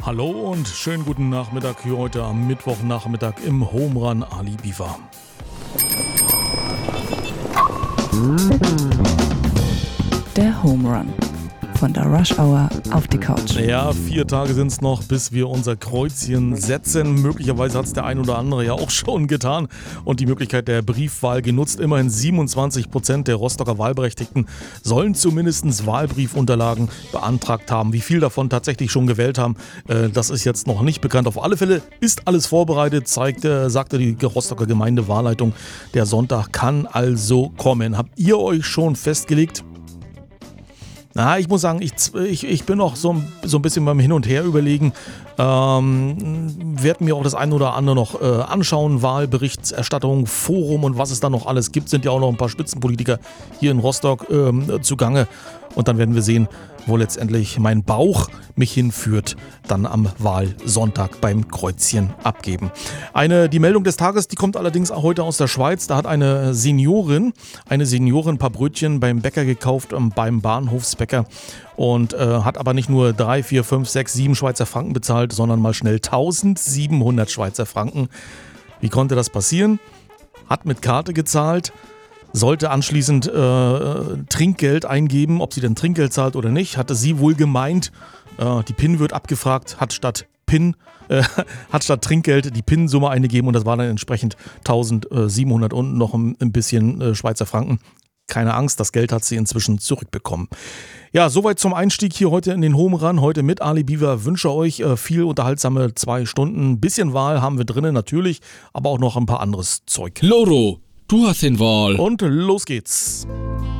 Hallo und schönen guten Nachmittag hier heute am Mittwochnachmittag im Home Run Ali Biwa. Der Home Run. Von der Rush Hour auf die Couch. Ja, 4 Tage sind es noch, bis wir unser Kreuzchen setzen. Möglicherweise hat es der ein oder andere ja auch schon getan und die Möglichkeit der Briefwahl genutzt. Immerhin 27% der Rostocker Wahlberechtigten sollen zumindest Wahlbriefunterlagen beantragt haben. Wie viel davon tatsächlich schon gewählt haben, das ist jetzt noch nicht bekannt. Auf alle Fälle ist alles vorbereitet, sagte die Rostocker Gemeindewahlleitung. Der Sonntag kann also kommen. Habt ihr euch schon festgelegt? Na, ich muss sagen, ich bin noch so ein bisschen beim Hin und Her überlegen. Werde mir auch das eine oder andere noch anschauen. Wahlberichterstattung, Forum und was es da noch alles gibt. Sind ja auch noch ein paar Spitzenpolitiker hier in Rostock zugange. Und dann werden wir sehen, wo letztendlich mein Bauch mich hinführt, dann am Wahlsonntag beim Kreuzchen abgeben. Die Meldung des Tages, die kommt allerdings auch heute aus der Schweiz. Da hat eine Seniorin ein paar Brötchen beim Bäcker gekauft, beim Bahnhofsbäcker und hat aber nicht nur 3, 4, 5, 6, 7 Schweizer Franken bezahlt, sondern mal schnell 1700 Schweizer Franken. Wie konnte das passieren? Hat mit Karte gezahlt. Sollte anschließend Trinkgeld eingeben, ob sie denn Trinkgeld zahlt oder nicht, hatte sie wohl gemeint, die PIN wird abgefragt, hat statt Trinkgeld die PIN-Summe eingegeben und das war dann entsprechend 1700 und noch ein bisschen Schweizer Franken. Keine Angst, das Geld hat sie inzwischen zurückbekommen. Ja, soweit zum Einstieg hier heute in den Home Run. Heute mit Ali Biwa. Wünsche euch viel unterhaltsame 2 Stunden. Ein bisschen Wahl haben wir drinnen natürlich, aber auch noch ein paar anderes Zeug. Loro, du hast den Wahl. Und los geht's.